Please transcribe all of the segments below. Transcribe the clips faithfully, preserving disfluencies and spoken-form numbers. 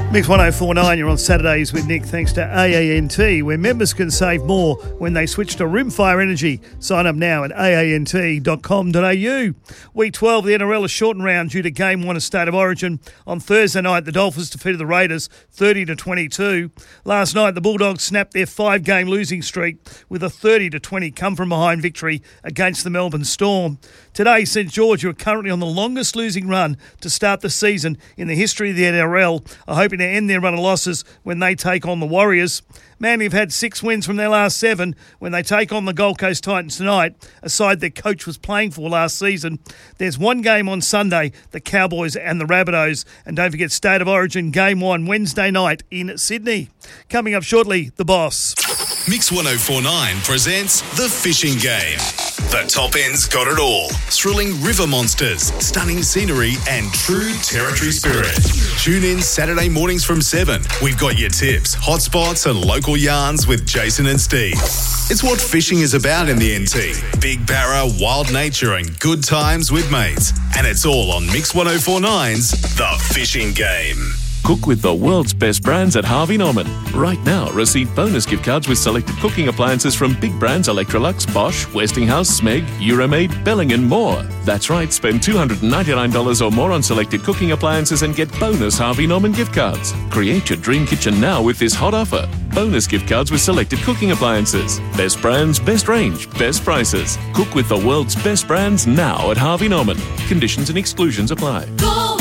Mix one oh four point nine, you're on Saturdays with Nick, thanks to A A N T, where members can save more when they switch to Rimfire Energy. Sign up now at a a n t dot com dot a u. Week twelve, the N R L is shortened round due to Game one of State of Origin. On Thursday night, the Dolphins defeated the Raiders thirty to twenty-two. Last night, the Bulldogs snapped their five-game losing streak with a thirty to twenty come-from-behind victory against the Melbourne Storm. Today, St George, who are currently on the longest losing run to start the season in the history of the N R L, are hoping to end their run of losses when they take on the Warriors. Manly have had six wins from their last seven when they take on the Gold Coast Titans tonight, a side their coach was playing for last season. There's one game on Sunday, the Cowboys and the Rabbitohs. And don't forget State of Origin Game one Wednesday night in Sydney. Coming up shortly, The Boss. Mix one oh four point nine presents The Fishing Game. The top end's got it all. Thrilling river monsters, stunning scenery and true territory spirit. Tune in Saturday mornings from seven. We've got your tips, hotspots and local yarns with Jason and Steve. It's what fishing is about in the N T. Big barra, wild nature and good times with mates. And it's all on Mix one oh four point nine's The Fishing Game. Cook with the world's best brands at Harvey Norman. Right now, receive bonus gift cards with selected cooking appliances from big brands Electrolux, Bosch, Westinghouse, Smeg, Euromaid, Belling and more. That's right, spend two hundred ninety-nine dollars or more on selected cooking appliances and get bonus Harvey Norman gift cards. Create your dream kitchen now with this hot offer. Bonus gift cards with selected cooking appliances. Best brands, best range, best prices. Cook with the world's best brands now at Harvey Norman. Conditions and exclusions apply. Go!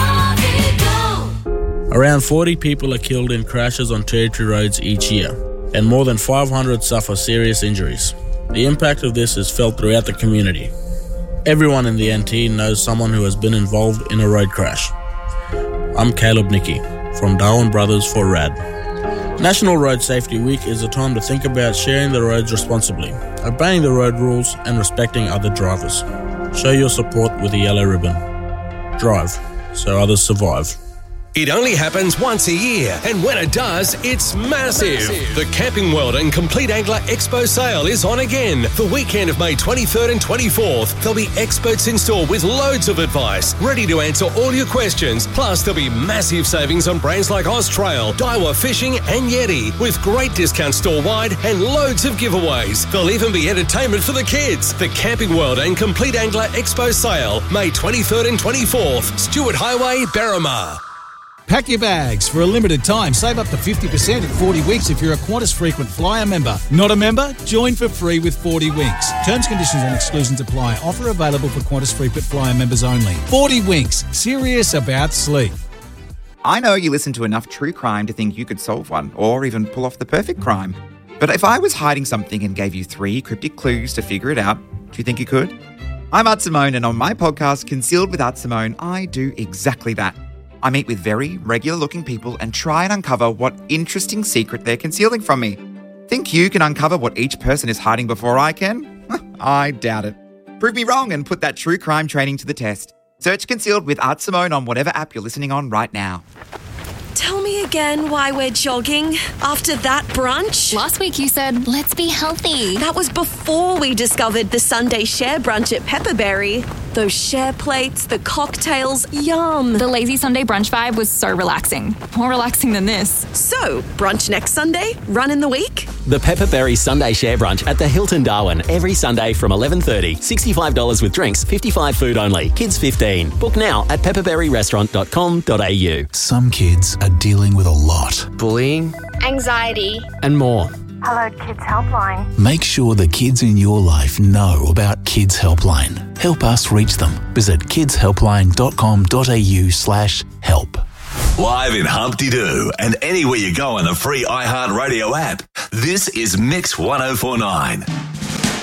Around forty people are killed in crashes on Territory roads each year, and more than five hundred suffer serious injuries. The impact of this is felt throughout the community. Everyone in the N T knows someone who has been involved in a road crash. I'm Caleb Nicky from Darwin Brothers for R A D. National Road Safety Week is a time to think about sharing the roads responsibly, obeying the road rules and respecting other drivers. Show your support with a yellow ribbon. Drive so others survive. It only happens once a year, and when it does, it's massive. massive. The Camping World and Complete Angler Expo sale is on again. The weekend of May twenty-third and twenty-fourth, there'll be experts in store with loads of advice, ready to answer all your questions. Plus, there'll be massive savings on brands like Austrail, Daiwa Fishing and Yeti, with great discounts store-wide and loads of giveaways. There'll even be entertainment for the kids. The Camping World and Complete Angler Expo sale, May twenty-third and twenty-fourth, Stewart Highway, Berrimah. Pack your bags. For a limited time, save up to fifty percent in forty winks if you're a Qantas Frequent Flyer member. Not a member? Join for free with forty winks. Terms, conditions and exclusions apply. Offer available for Qantas Frequent Flyer members only. forty winks. Serious about sleep. I know you listen to enough true crime to think you could solve one, or even pull off the perfect crime. But if I was hiding something and gave you three cryptic clues to figure it out, do you think you could? I'm Art Simone, and on my podcast, Concealed with Art Simone, I do exactly that. I meet with very regular-looking people and try and uncover what interesting secret they're concealing from me. Think you can uncover what each person is hiding before I can? I doubt it. Prove me wrong and put that true crime training to the test. Search Concealed with Art Simone on whatever app you're listening on right now. Tell me again why we're jogging after that brunch. Last week you said, let's be healthy. That was before we discovered the Sunday share brunch at Pepperberry. Those share plates, the cocktails, yum. The lazy Sunday brunch vibe was so relaxing. More relaxing than this. So, brunch next Sunday? Run in the week? The Pepperberry Sunday Share Brunch at the Hilton Darwin every Sunday from eleven thirty. sixty-five dollars with drinks, fifty-five food only. Kids fifteen. Book now at pepperberry restaurant dot com dot a u. Some kids are dealing with a lot. Bullying, anxiety, and more. Hello Kids Helpline. Make sure the kids in your life know about Kids Helpline. Help us reach them. Visit kids helpline dot com dot a u slash help. Live in Humpty Doo and anywhere you go on the free iHeartRadio app, this is Mix one oh four point nine.